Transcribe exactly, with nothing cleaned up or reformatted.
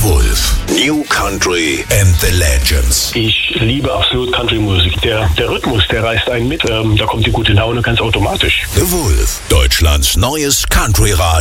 Wolf. New Country and the Legends. Ich liebe absolut Country-Musik. Der, der Rhythmus, der reißt einen mit. Ähm, da kommt die gute Laune ganz automatisch. The Wolf. Deutschlands neues Country-Radio.